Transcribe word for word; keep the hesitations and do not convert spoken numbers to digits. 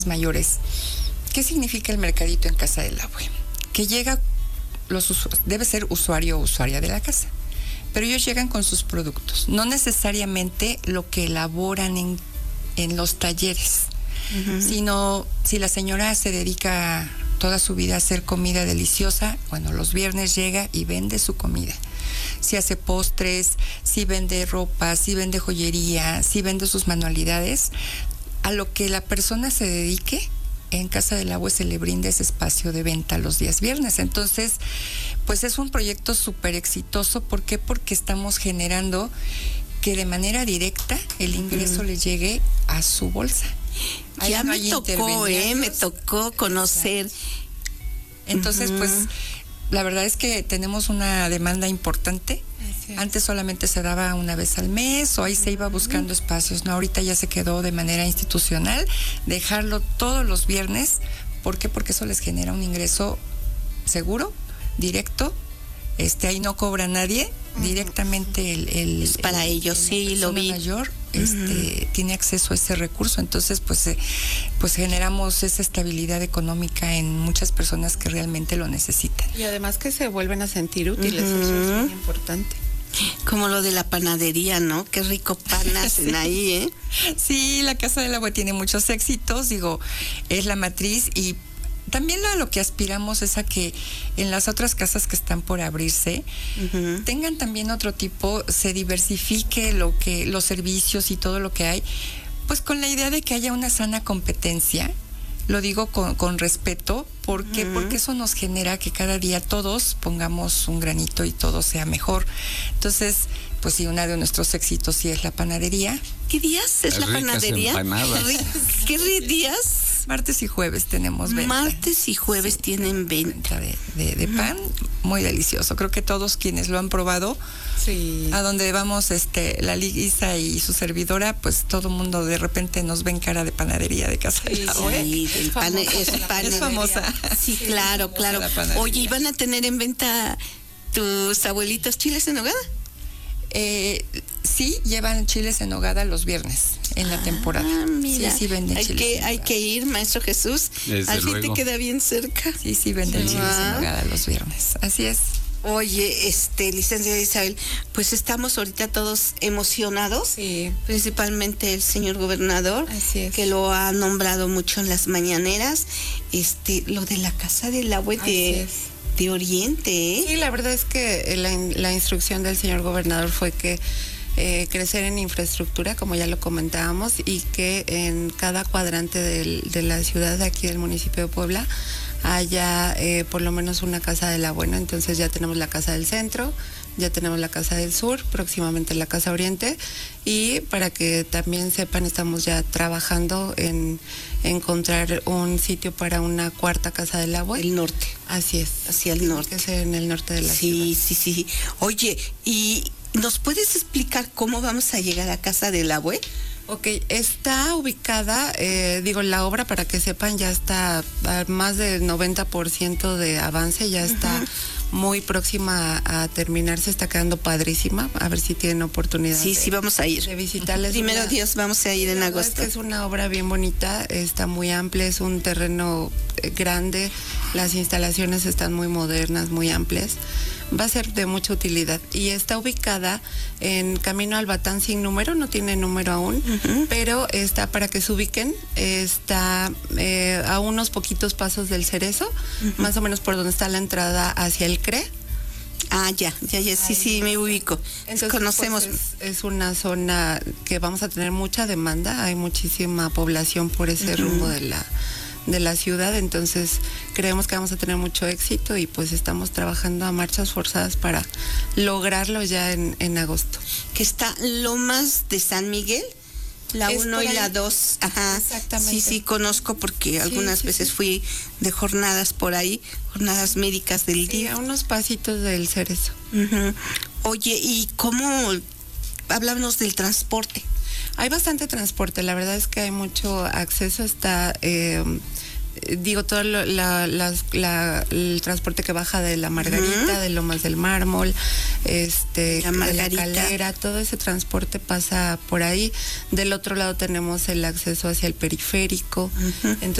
mayores. ¿Qué significa el mercadito en Casa del Agua? Que llega, los usu- debe ser usuario o usuaria de la casa, pero ellos llegan con sus productos, no necesariamente lo que elaboran en, en los talleres, uh-huh. sino si la señora se dedica toda su vida a hacer comida deliciosa, bueno, los viernes llega y vende su comida. Si hace postres, si vende ropa, si vende joyería, si vende sus manualidades, a lo que la persona se dedique, en Casa del Agua se le brinda ese espacio de venta los días viernes. Entonces, pues es un proyecto súper exitoso. ¿Por qué? Porque estamos generando que de manera directa el ingreso mm. le llegue a su bolsa. Ahí ya no me tocó, eh, me tocó conocer. Entonces, uh-huh. pues, la verdad es que tenemos una demanda importante. Antes solamente se daba una vez al mes o ahí se iba buscando espacios, ¿no? Ahorita ya se quedó de manera institucional, dejarlo todos los viernes. ¿Por qué? Porque eso les genera un ingreso seguro, directo. Este, ahí no cobra nadie, directamente el... el es para el, ellos, el, sí, lo vi. mayor este, uh-huh. tiene acceso a ese recurso. Entonces, pues, eh, pues generamos esa estabilidad económica en muchas personas que realmente lo necesitan. Y además que se vuelven a sentir útiles, uh-huh. eso es muy importante. Como lo de la panadería, ¿no? Qué rico pan hacen sí. ahí, ¿eh? Sí, la Casa del Agua tiene muchos éxitos, digo, es la matriz y también a lo que aspiramos es a que en las otras casas que están por abrirse uh-huh. tengan también otro tipo, se diversifique lo que, los servicios y todo lo que hay, pues con la idea de que haya una sana competencia. Lo digo con, con respeto, ¿por qué? Uh-huh. Porque eso nos genera que cada día todos pongamos un granito y todo sea mejor. Entonces, pues sí, uno de nuestros éxitos sí es la panadería. ¿Qué días es la panadería? ¿Qué días? Martes y jueves tenemos venta. Martes y jueves sí, tienen venta. De, de, de uh-huh. pan, muy delicioso. Creo que todos quienes lo han probado, sí. a donde vamos, este, la Liguisa y su servidora, pues todo el mundo de repente nos ven cara de panadería de Casa del Agua. Sí, sí, el pan, es, pan es famosa. Sí, claro, claro. Oye, ¿y van a tener en venta tus abuelitos chiles en nogada? Eh, sí, llevan chiles en nogada los viernes en la temporada. Ah, mira. Sí, sí venden hay chiles que, en hay que ir, Maestro Jesús. Desde Así luego. te queda bien cerca. Sí, sí venden sí. chiles en nogada los viernes. Así es. Oye, este, licenciada Isabel, pues estamos ahorita todos emocionados, sí. principalmente el señor gobernador, Así es. que lo ha nombrado mucho en las mañaneras, este, lo de la Casa del Agua de, de Oriente, ¿eh? Sí, la verdad es que la, la instrucción del señor gobernador fue que eh, crecer en infraestructura, como ya lo comentábamos, y que en cada cuadrante del, de la ciudad de aquí del municipio de Puebla haya eh, por lo menos una Casa del Agua. Bueno, entonces ya tenemos la Casa del Centro, ya tenemos la Casa del Sur, próximamente la Casa Oriente, y para que también sepan, estamos ya trabajando en encontrar un sitio para una cuarta Casa del Agua. El norte. Así es. Hacia el norte. Que es en el norte de la sí, ciudad. Sí, sí, sí. Oye, ¿y nos puedes explicar cómo vamos a llegar a Casa del Agua? Ok, está ubicada, eh, digo, la obra, para que sepan, ya está a más del noventa por ciento de avance, ya está uh-huh. muy próxima a, a terminarse, está quedando padrísima, a ver si tienen oportunidad. Sí, de, sí, vamos a ir. De visitarles. Primero una, Dios, vamos a ir en agosto. Es, que es una obra bien bonita, está muy amplia, es un terreno grande, las instalaciones están muy modernas, muy amplias. Va a ser de mucha utilidad y está ubicada en Camino al Batán sin número, no tiene número aún, uh-huh. pero está, para que se ubiquen, está eh, a unos poquitos pasos del Cerezo, uh-huh. más o menos por donde está la entrada hacia el C R E. Ah, ya, ya, ya, sí, sí, me ubico. Entonces, conocemos. Pues es, es una zona que vamos a tener mucha demanda, hay muchísima población por ese uh-huh. rumbo de la de la ciudad, entonces creemos que vamos a tener mucho éxito y pues estamos trabajando a marchas forzadas para lograrlo ya en, en agosto. Que está Lomas de San Miguel, la uno y la dos. Ajá. Exactamente. Sí, sí, conozco porque sí, algunas sí, veces sí. fui de jornadas por ahí, jornadas médicas del sí, día. A unos pasitos del Cerezo. Uh-huh. Oye, ¿y cómo? Háblanos del transporte. Hay bastante transporte, la verdad es que hay mucho acceso, está eh, digo, todo lo, la, las, la, el transporte que baja de la Margarita, uh-huh. de Lomas del Mármol, este, la de la Calera, todo ese transporte pasa por ahí. Del otro lado tenemos el acceso hacia el periférico. Uh-huh. Entonces,